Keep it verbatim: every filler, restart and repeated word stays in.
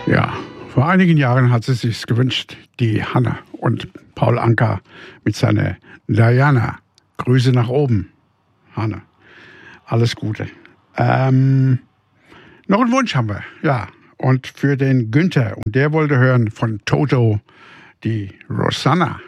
Ja, vor einigen Jahren hat sie sich gewünscht, die Hanne und Paul Anka mit seiner Diana. Grüße nach oben, Hanne. Alles Gute. Ähm, noch einen Wunsch haben wir, ja. Und für den Günther, und der wollte hören von Toto, die Rosanna.